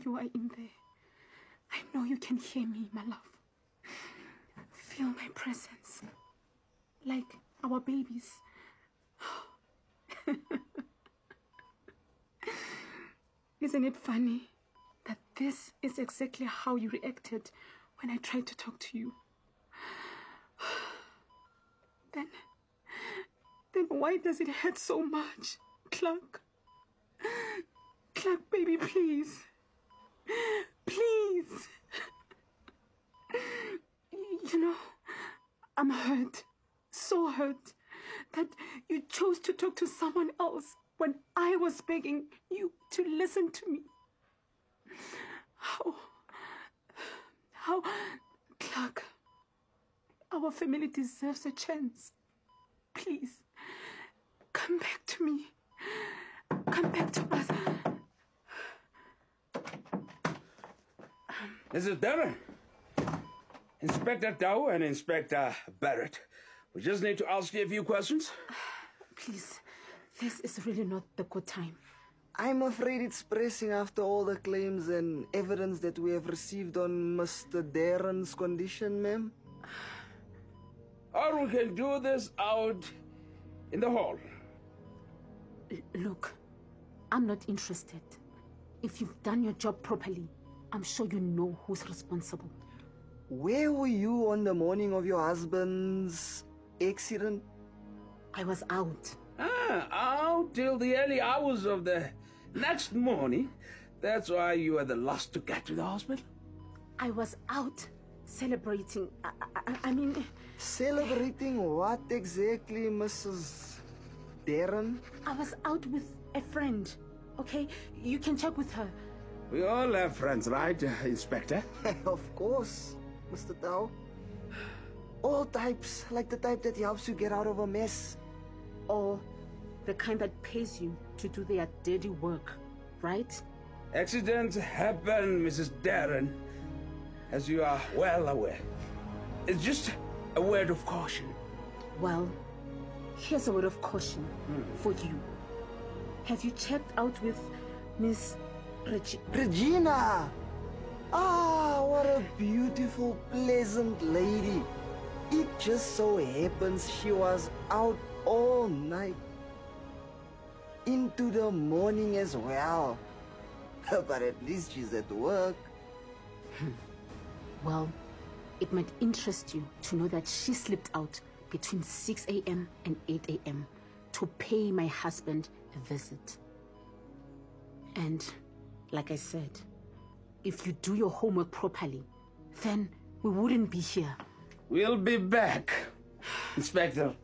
you are in there. I know you can hear me, my love. Feel my presence. Like our babies. Isn't it funny that this is exactly how you reacted when I tried to talk to you? Then why does it hurt so much, Clark? Clark, baby, please. Please. You know, I'm hurt, so hurt, that you chose to talk to someone else when I was begging you to listen to me. How, Clark, our family deserves a chance. Please, come back to me. Come back to us. Mrs. Darren, Inspector Tao and Inspector Barrett, we just need to ask you a few questions. Please, this is really not the good time. I'm afraid it's pressing after all the claims and evidence that we have received on Mr. Darren's condition, ma'am. Or we can do this out in the hall. Look, I'm not interested. If you've done your job properly, I'm sure you know who's responsible. Where were you on the morning of your husband's accident? I was out. Out till the early hours of the next morning. That's why you were the last to get to the hospital. I was out celebrating. I mean... Celebrating what exactly, Mrs. Darren? I was out with a friend, okay? You can check with her. We all have friends, right, Inspector? Of course, Mr. Tao. All types, like the type that helps you get out of a mess. Or the kind that pays you to do their dirty work, right? Accidents happen, Mrs. Darren, as you are well aware. It's just a word of caution. Well, here's a word of caution for you. Have you checked out with Miss Regina! Ah, what a beautiful, pleasant lady. It just so happens she was out all night. Into the morning as well. But at least she's at work. Well, it might interest you to know that she slipped out between 6 a.m. and 8 a.m. to pay my husband a visit. And, like I said, if you do your homework properly, then we wouldn't be here. We'll be back, Inspector.